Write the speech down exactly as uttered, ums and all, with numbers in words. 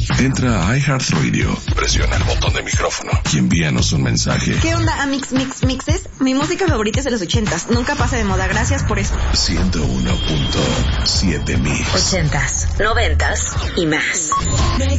Entra a iHeartRadio, presiona el botón de micrófono y envíanos un mensaje. ¿Qué onda, Amix Mix Mixes? Mi música favorita es de los ochentas. Nunca pasa de moda. Gracias por esto. ciento uno punto siete Mix. Ochentas, noventas y más.